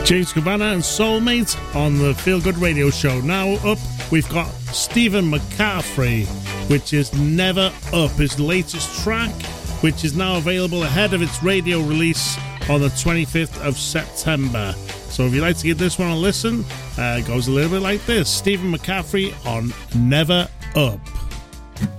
James Cabana and Soulmate on the Feel Good Radio Show. Now up, we've got Stephen McCaffrey, which is Never Up, his latest track, which is now available ahead of its radio release on the 25th of September. So if you'd like to give this one a listen, it goes a little bit like this. Stephen McCaffrey on Never Up.